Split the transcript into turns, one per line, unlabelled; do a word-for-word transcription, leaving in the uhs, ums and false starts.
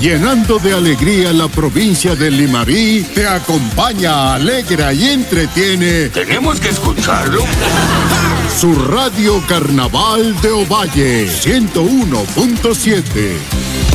llenando de alegría la provincia de Limarí, te acompaña, alegra y entretiene.
¿Tenemos que escucharlo?
Su radio Carnaval de Ovalle, ciento uno punto siete.